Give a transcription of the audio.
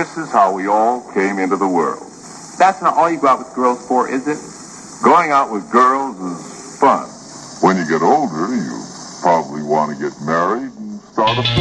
this is how we all came into the world. That's not all you go out with girls for, is it? Going out with girls is fun. When you get older, you probably want to get married and start a